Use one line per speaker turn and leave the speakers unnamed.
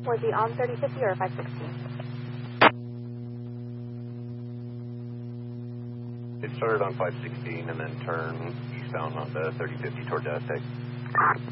Was he on 3050 or 516?
It started on 516 and then turned eastbound on the 3050 towards Aztec.